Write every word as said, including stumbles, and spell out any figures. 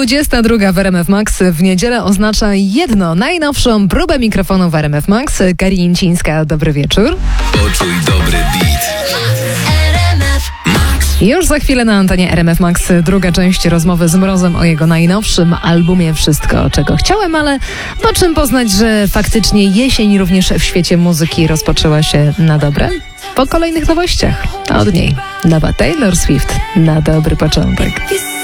dwudziesta druga w R M F Max w niedzielę oznacza jedno, najnowszą próbę mikrofonu w R M F Max. Karińcińska, dobry wieczór. Poczuj dobry beat. Już za chwilę na antenie R M F Max druga część rozmowy z Mrozem o jego najnowszym albumie Wszystko, czego chciałem, ale po czym poznać, że faktycznie jesień również w świecie muzyki rozpoczęła się na dobre? Po kolejnych nowościach. Od niej nowa Taylor Swift na dobry początek.